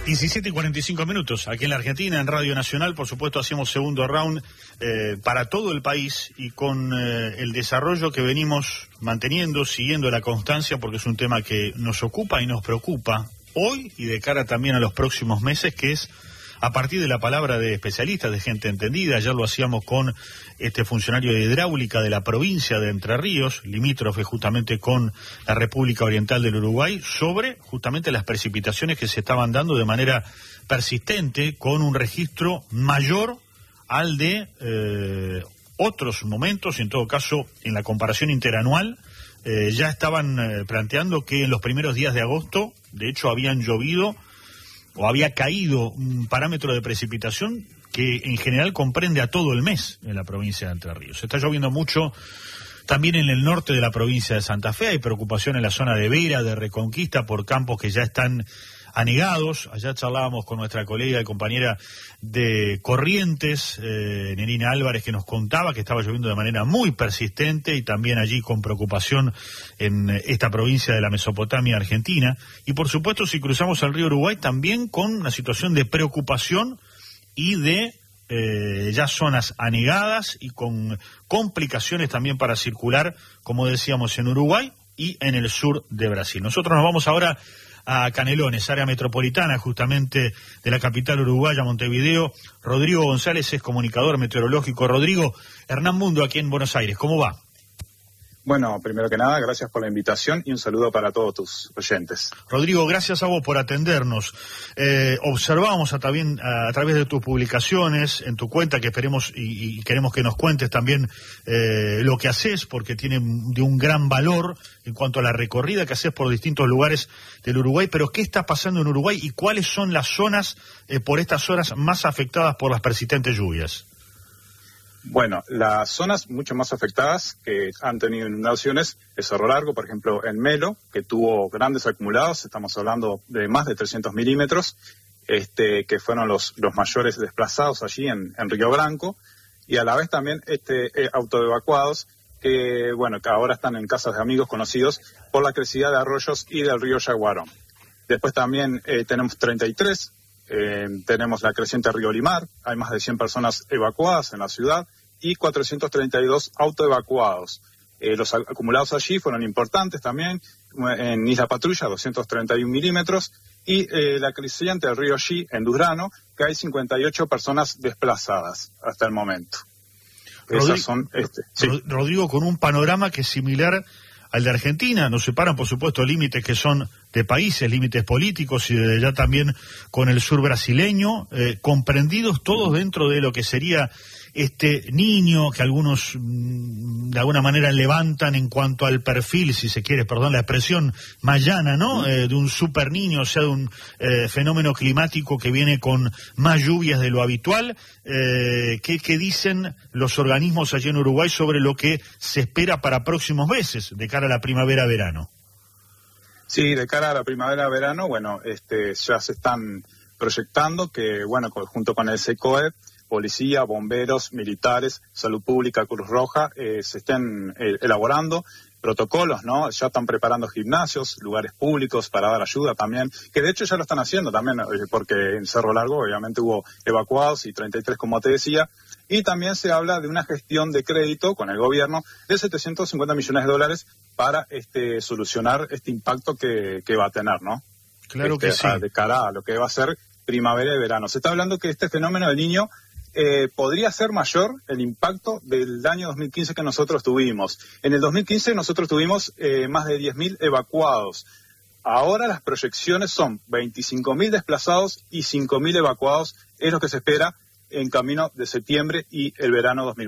17:45, aquí en la Argentina, en Radio Nacional. Por supuesto, hacemos segundo round para todo el país y con el desarrollo que venimos manteniendo, siguiendo la constancia, porque es un tema que nos ocupa y nos preocupa hoy y de cara también a los próximos meses, que es a partir de la palabra de especialistas, de gente entendida. Ayer lo hacíamos con este funcionario de hidráulica de la provincia de Entre Ríos, limítrofe justamente con la República Oriental del Uruguay, sobre justamente las precipitaciones que se estaban dando de manera persistente, con un registro mayor al de otros momentos. En todo caso, en la comparación interanual, ya estaban planteando que en los primeros días de agosto, de hecho, habían llovido o había caído un parámetro de precipitación que en general comprende a todo el mes en la provincia de Entre Ríos. Está lloviendo mucho también en el norte de la provincia de Santa Fe. Hay preocupación en la zona de Vera, de Reconquista, por campos que ya están anegados. Allá charlábamos con nuestra colega y compañera de Corrientes, Nerina Álvarez, que nos contaba que estaba lloviendo de manera muy persistente, y también allí con preocupación en esta provincia de la Mesopotamia argentina. Y por supuesto, si cruzamos el río Uruguay, también con una situación de preocupación y de ya zonas anegadas y con complicaciones también para circular, como decíamos, en Uruguay y en el sur de Brasil. Nosotros nos vamos ahora a Canelones, área metropolitana justamente de la capital uruguaya, Montevideo. Rodrigo González es comunicador meteorológico. Rodrigo, Hernán Mundo aquí en Buenos Aires, ¿cómo va? Bueno, primero que nada, gracias por la invitación y un saludo para todos tus oyentes. Rodrigo, gracias a vos por atendernos. Observamos a través de tus publicaciones, en tu cuenta, que esperemos y queremos que nos cuentes también lo que haces, porque tiene de un gran valor en cuanto a la recorrida que haces por distintos lugares del Uruguay. Pero ¿qué está pasando en Uruguay y cuáles son las zonas por estas horas más afectadas por las persistentes lluvias? Bueno, las zonas mucho más afectadas que han tenido inundaciones es Cerro Largo, por ejemplo, en Melo, que tuvo grandes acumulados. Estamos hablando de más de 300 milímetros, que fueron los mayores desplazados allí en Río Branco, y a la vez también autoevacuados que ahora están en casas de amigos conocidos por la crecida de arroyos y del río Yaguarón. Después también tenemos 33. Tenemos la creciente Río Limar, hay más de 100 personas evacuadas en la ciudad y 432 autoevacuados. Los acumulados allí fueron importantes también. En Isla Patrulla, 231 milímetros, y la creciente del río Xi en Durano, que hay 58 personas desplazadas hasta el momento. Esas son, sí. Rodrigo, con un panorama que es similar al de Argentina. Nos separan, por supuesto, límites que son de países, límites políticos, y ya también con el sur brasileño, comprendidos todos dentro de lo que sería este niño que algunos de alguna manera levantan en cuanto al perfil, si se quiere, perdón la expresión, mayana, ¿no? De un super niño, o sea, de un fenómeno climático que viene con más lluvias de lo habitual. ¿Qué dicen los organismos allí en Uruguay sobre lo que se espera para próximos meses, de cara a la primavera-verano? Sí, de cara a la primavera-verano, ya se están proyectando que, junto con el SECOE, policía, bomberos, militares, salud pública, Cruz Roja, se estén elaborando protocolos, ¿no? Ya están preparando gimnasios, lugares públicos para dar ayuda también, que de hecho ya lo están haciendo también, porque en Cerro Largo obviamente hubo evacuados y 33, como te decía, y también se habla de una gestión de crédito con el gobierno de $750 millones para solucionar este impacto que va a tener, ¿no? Claro que sí. De cara a lo que va a ser primavera y verano. Se está hablando que este fenómeno del Niño podría ser mayor el impacto del año 2015 que nosotros tuvimos. En el 2015 nosotros tuvimos más de 10.000 evacuados. Ahora las proyecciones son 25.000 desplazados y 5.000 evacuados. Es lo que se espera en camino de septiembre y el verano 2020.